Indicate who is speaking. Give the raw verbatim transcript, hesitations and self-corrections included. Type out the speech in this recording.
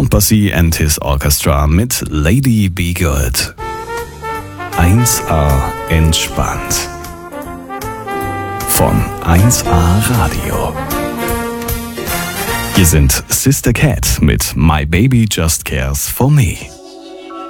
Speaker 1: Count Basie and his Orchestra mit Lady Be Good. eins A entspannt. Von eins A Radio. Hier sind Sister Cat mit My Baby Just Cares For Me.